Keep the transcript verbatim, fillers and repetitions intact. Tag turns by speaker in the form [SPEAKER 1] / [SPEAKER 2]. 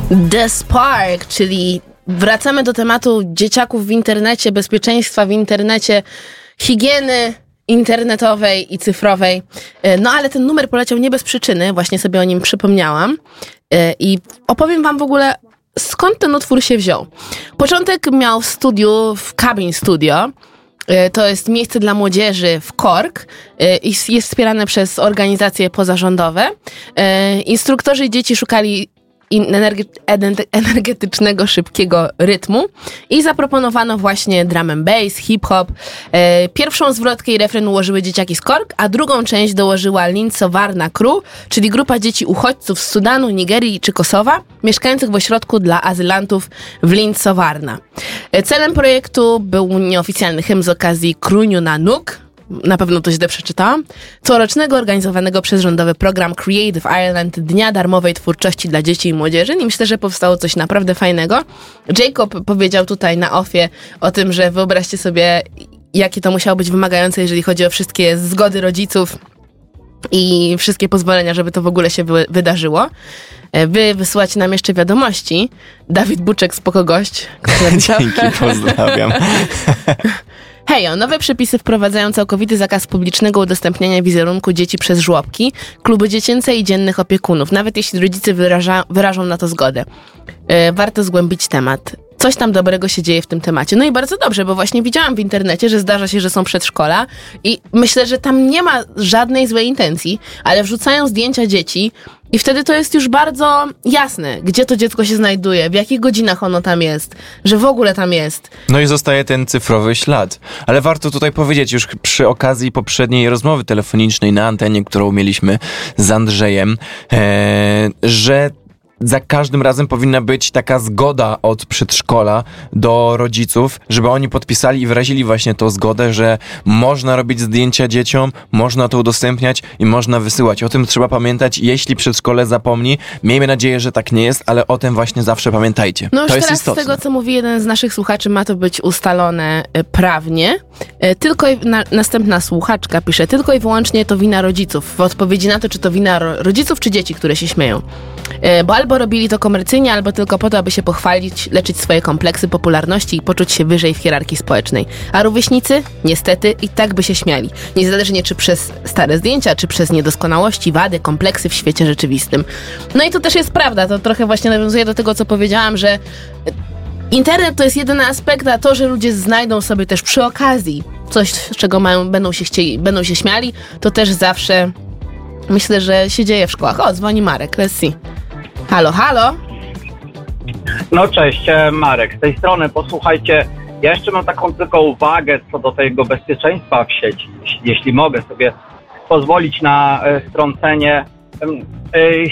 [SPEAKER 1] The Spark, czyli wracamy do tematu dzieciaków w internecie, bezpieczeństwa w internecie, higieny internetowej i cyfrowej. No ale ten numer poleciał nie bez przyczyny, właśnie sobie o nim przypomniałam i opowiem wam w ogóle, skąd ten utwór się wziął. Początek miał w studiu, w Cabin Studio. To jest miejsce dla młodzieży w Cork i jest wspierane przez organizacje pozarządowe. Instruktorzy i dzieci szukali energetycznego, szybkiego rytmu i zaproponowano właśnie drum and bass, hip-hop. Pierwszą zwrotkę i refren ułożyły dzieciaki z Cork, a drugą część dołożyła Lindsowarna Crew, czyli grupa dzieci uchodźców z Sudanu, Nigerii czy Kosowa, mieszkających w ośrodku dla azylantów w Lindsowarna. Celem projektu był nieoficjalny hymn z okazji Kruniu na Nuk, na pewno to źle przeczytałam, corocznego organizowanego przez rządowy program Creative Ireland Dnia Darmowej Twórczości dla Dzieci i Młodzieży i myślę, że powstało coś naprawdę fajnego. Jacob powiedział tutaj na offie o tym, że wyobraźcie sobie, jakie to musiało być wymagające, jeżeli chodzi o wszystkie zgody rodziców i wszystkie pozwolenia, żeby to w ogóle się wy- wydarzyło. Wy wysyłacie nam jeszcze wiadomości. Dawid Buczek, spoko gość.
[SPEAKER 2] Dzięki, pozdrawiam.
[SPEAKER 1] Hejo, nowe przepisy wprowadzają całkowity zakaz publicznego udostępniania wizerunku dzieci przez żłobki, kluby dziecięce i dziennych opiekunów, nawet jeśli rodzice wyraża, wyrażą na to zgodę. Yy, warto zgłębić temat. Coś tam dobrego się dzieje w tym temacie. No i bardzo dobrze, bo właśnie widziałam w internecie, że zdarza się, że są przedszkola i myślę, że tam nie ma żadnej złej intencji, ale wrzucają zdjęcia dzieci i wtedy to jest już bardzo jasne, gdzie to dziecko się znajduje, w jakich godzinach ono tam jest, że w ogóle tam jest.
[SPEAKER 2] No i zostaje ten cyfrowy ślad. Ale warto tutaj powiedzieć już przy okazji poprzedniej rozmowy telefonicznej na antenie, którą mieliśmy z Andrzejem, ee, że za każdym razem powinna być taka zgoda od przedszkola do rodziców, żeby oni podpisali i wyrazili właśnie tą zgodę, że można robić zdjęcia dzieciom, można to udostępniać i można wysyłać. O tym trzeba pamiętać, jeśli przedszkole zapomni. Miejmy nadzieję, że tak nie jest, ale o tym właśnie zawsze pamiętajcie.
[SPEAKER 1] No już
[SPEAKER 2] to jest
[SPEAKER 1] teraz
[SPEAKER 2] istotne.
[SPEAKER 1] Z tego, co mówi jeden z naszych słuchaczy, ma to być ustalone prawnie. Tylko i na, następna słuchaczka pisze, tylko i wyłącznie to wina rodziców. W odpowiedzi na to, czy to wina ro- rodziców, czy dzieci, które się śmieją. Bo albo robili to komercyjnie, albo tylko po to, aby się pochwalić, leczyć swoje kompleksy popularności i poczuć się wyżej w hierarchii społecznej. A rówieśnicy, niestety, i tak by się śmiali. Niezależnie czy przez stare zdjęcia, czy przez niedoskonałości, wady, kompleksy w świecie rzeczywistym. No i to też jest prawda. To trochę właśnie nawiązuje do tego, co powiedziałam, że internet to jest jedyny aspekt, a to, że ludzie znajdą sobie też przy okazji coś, z czego mają, będą się chcieli, będą się śmiali, to też zawsze myślę, że się dzieje w szkołach. O, dzwoni Marek, let's see. Halo, halo?
[SPEAKER 3] No cześć, Marek z tej strony. Posłuchajcie, ja jeszcze mam taką tylko uwagę co do tego bezpieczeństwa w sieci. Jeśli mogę sobie pozwolić na strącenie.